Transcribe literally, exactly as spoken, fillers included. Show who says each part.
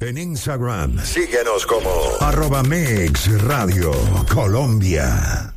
Speaker 1: En Instagram, síguenos como arroba Mix Radio Colombia.